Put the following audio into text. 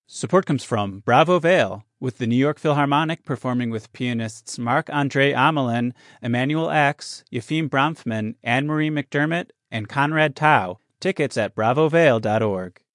Support comes from Bravo Vale, with the New York Philharmonic performing with pianists Marc-Andre Amelin, Emmanuel X, Yefim Bronfman, Anne-Marie McDermott, and Conrad Tao. Tickets at bravovale.org.